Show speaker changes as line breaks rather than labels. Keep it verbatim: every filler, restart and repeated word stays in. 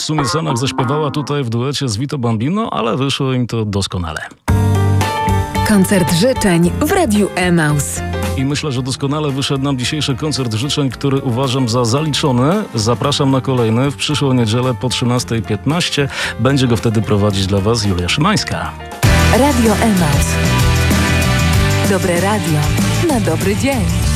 sumie Sanach zaśpiewała tutaj w duecie z Vito Bambino, ale wyszło im to doskonale.
Koncert życzeń w Radiu Emaus.
I myślę, że doskonale wyszedł nam dzisiejszy koncert życzeń, który uważam za zaliczony. Zapraszam na kolejny w przyszłą niedzielę po trzynasta piętnaście. Będzie go wtedy prowadzić dla Was Julia Szymańska.
Radio Emaus. Dobre radio na dobry dzień.